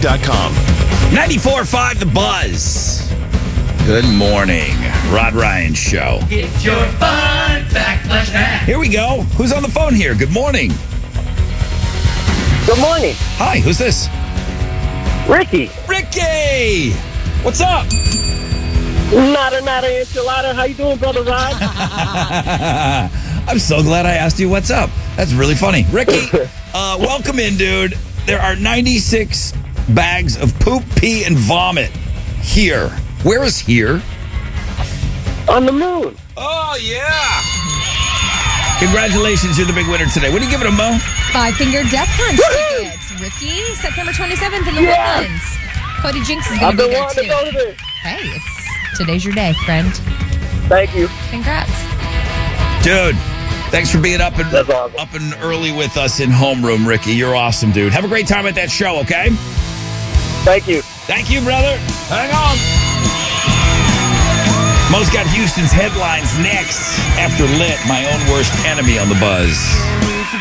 RodRyanShow.com. 94.5 The Buzz. Good morning. Rod Ryan Show. Get your fun backflash now. Here we go. Who's on the phone here? Good morning. Good morning. Hi, who's this? Ricky. Ricky! What's up? Nada enchilada. How you doing, Brother Rod? I'm so glad I asked you what's up. That's really funny. Ricky, welcome in, dude. There are 96 bags of poop, pee, and vomit here. Where is here? On the moon. Oh, yeah. Congratulations, you're the big winner today. What are you giving them, Mo? 5-Finger Death Punch tickets. Ricky, September 27th in the Woodlands. Cody Jinks is going I've to be been there, wanting too. to go to this. Hey, today's your day, friend. Thank you. Congrats. Dude, thanks for being up and That's awesome. up and early with us in homeroom, Ricky. You're awesome, dude. Have a great time at that show, okay? Thank you. Thank you, brother. Hang on. Mo's got Houston's headlines next after Lit, my own worst enemy on the Buzz.